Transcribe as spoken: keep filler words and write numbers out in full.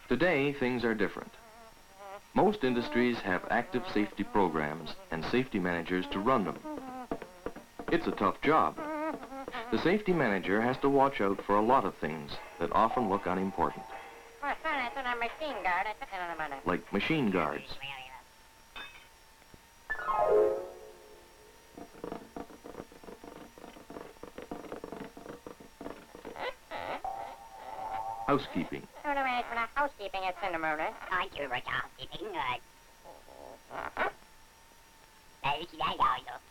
Today, things are different. Most industries have active safety programs and safety managers to run them. It's a tough job. The safety manager has to watch out for a lot of things that often look unimportant. Like machine guards. Housekeeping. Housekeeping at Cinnamona. Thank you for housekeeping. Good.